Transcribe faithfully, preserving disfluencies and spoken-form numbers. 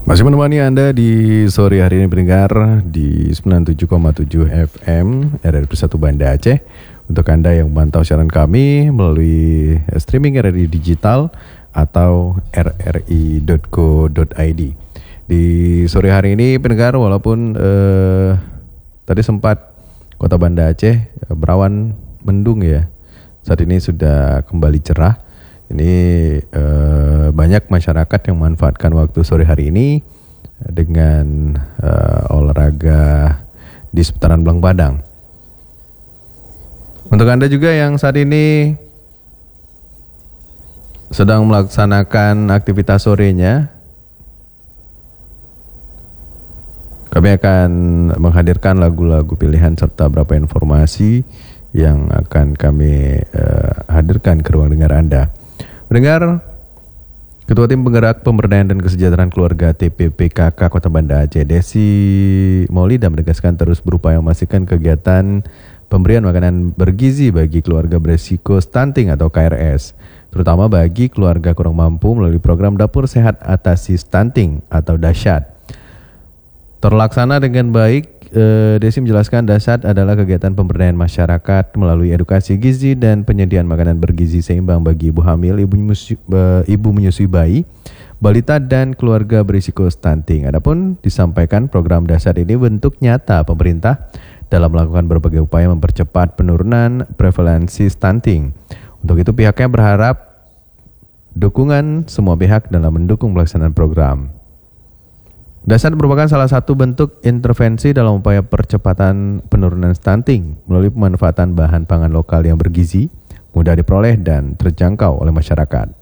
Masih menemani Anda di sore hari ini pendengar di sembilan puluh tujuh koma tujuh F M R R I Bersatu Banda Aceh. Untuk Anda yang memantau siaran kami melalui streaming R R I Digital atau r r i dot co dot i d. Di sore hari ini pendengar, walaupun eh, tadi sempat Kota Banda Aceh berawan mendung ya, saat ini sudah kembali cerah. Ini eh, banyak masyarakat yang memanfaatkan waktu sore hari ini dengan eh, olahraga di seputaran Belang Padang. Untuk Anda juga yang saat ini sedang melaksanakan aktivitas sorenya, kami akan menghadirkan lagu-lagu pilihan serta beberapa informasi yang akan kami eh, hadirkan ke ruang dengar Anda. Mendengar, Ketua Tim Penggerak Pemberdayaan dan Kesejahteraan Keluarga T P P K K Kota Banda Aceh, Desi Maulida, menegaskan terus berupaya memastikan kegiatan pemberian makanan bergizi bagi keluarga berisiko stunting atau K R S, terutama bagi keluarga kurang mampu melalui program Dapur Sehat Atasi Stunting atau Dasyat. Terlaksana dengan baik. Desi menjelaskan Dasyat adalah kegiatan pemberdayaan masyarakat melalui edukasi gizi dan penyediaan makanan bergizi seimbang bagi ibu hamil, ibu, menyusui, ibu menyusui bayi, balita dan keluarga berisiko stunting. Adapun disampaikan program Dasyat ini bentuk nyata pemerintah dalam melakukan berbagai upaya mempercepat penurunan prevalensi stunting. Untuk itu pihaknya berharap dukungan semua pihak dalam mendukung pelaksanaan program. Dasyat merupakan salah satu bentuk intervensi dalam upaya percepatan penurunan stunting melalui pemanfaatan bahan pangan lokal yang bergizi, mudah diperoleh dan terjangkau oleh masyarakat.